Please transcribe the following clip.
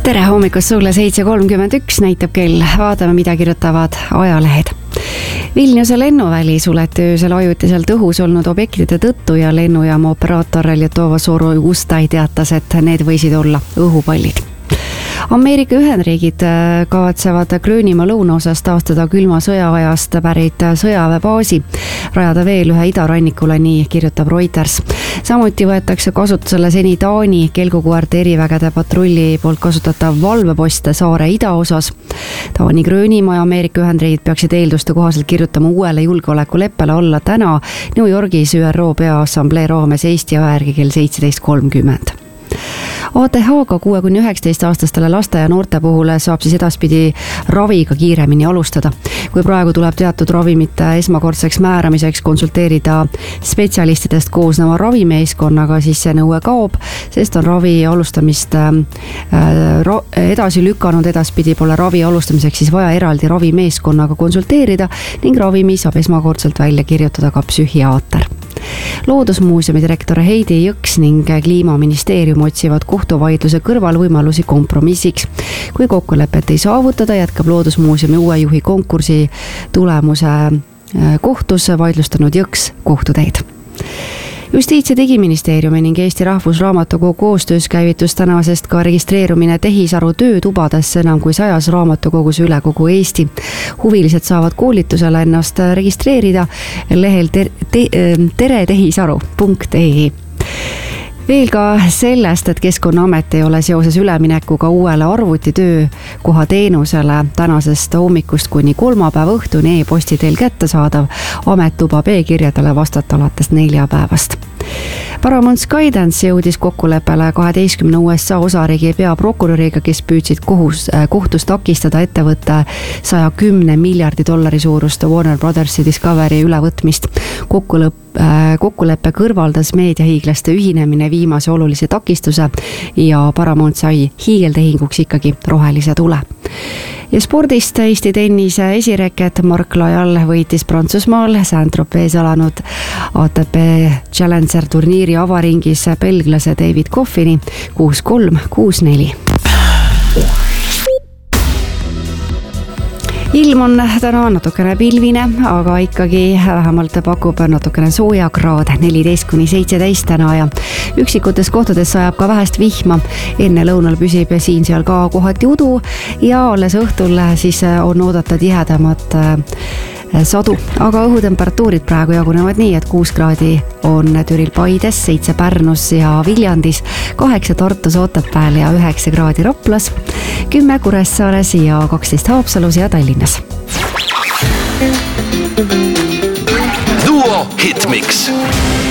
Tere hommikust sulle 7.31 näitab kell. Vaatame, mida kirjutavad ajalehed. Vilniuse lennuväli suleti öösel ajutiselt õhus olnud objektide tõttu ja lennujaama operaator Lietova Soru-Ustai teatas, et need võisid olla õhupallid. Ameerika Ühendriigid kavatsevad Gröönimaa lõunaosas taastada külma sõjaajast pärit sõjaväebaasi, rajada veel ühe idarannikule, nii kirjutab Reuters. Samuti võetakse kasutusele seni Taani kelgukoerte erivägede patrulli poolt kasutatav valvepost saare idaosas. Taani, Gröönimaa ja Ameerika Ühendriigid peaksid eelduste kohaselt kirjutama uuele julgeolekuleppele alla täna New Yorgis ÜRO Peaassamblee raames Eesti aja järgi kell 17.30. ATH-ga 6–19-aastastele laste ja noorte puhul saab siis edaspidi raviga kiiremini alustada. Kui praegu tuleb teatud ravimite esmakordseks määramiseks konsulteerida spetsialistidest koosneva ravimeeskonnaga, siis see nõue kaob, sest on ravi alustamist edasi lükanud. Edaspidi pole ravi alustamiseks siis vaja eraldi ravimeeskonnaga konsulteerida ning ravimi saab esmakordselt välja kirjutada ka psühhiaater. Loodusmuuseumi direktor Heidi Jõks ning Kliimaministeerium otsivad kohtuvaidluse kõrval võimalusi kompromissiks. Kui kokkulepet ei saavutada, jätkab Loodusmuuseumi uue juhi konkursi tulemuse kohtus vaidlustanud Jõks kohtuteid. Justiits- ja Digiministeeriumi ning Eesti Rahvusraamatukogu koostöös käivitus tänasest ka registreerumine tehisaru töötubadesse enam kui 100 raamatukogus üle kogu Eesti. Huvilised saavad koolitusele ennast registreerida lehel teretehisaru.ee. Veel ka sellest, et Keskkonnaamet ei ole seoses üleminekuga uuele arvutitöökoha teenusele tänasest hommikust kuni kolmapäeva õhtuni e-posti teel kättesaadav. Amet lubab e-kirjadele vastata alates neljapäevast. Paramount Skydance jõudis kokkuleppele 12 USA osariigi peaprokuröriga, kes püüdsid kohtus takistada ettevõtte $110 miljardi suurust Warner Brothersi Discovery ülevõtmist. Kokkuleppe kõrvaldas meediahiiglaste ühinemine viimase olulise takistuse ja Paramount sai hiigeltehinguks ikkagi rohelise tule. Ja spordist Eesti tennise esireket Mark Lajal võitis Prantsusmaal Saint-Tropez alanud ATP Challenger turniiri avaringis belglase David Goffini 6-3, 6-4. Ilm on täna natukene pilvine, aga ikkagi vähemalt pakub natukene sooja kraade 14–17 täna ja üksikutes kohtades sajab ka vähest vihma. Enne lõunal püsib siin-seal ka kohati udu ja alles õhtul siis on oodata tihedamat sadu, aga õhutemperatuurid praegu jagunevad nii, et 6 kraadi on Türil Paides, 7 Pärnus ja Viljandis, 8 Tartus, Otepääl ja 9 kraadi Raplas, 10 Kuressaares ja 12 Haapsalus ja Tallinnas. Duo Hitmix.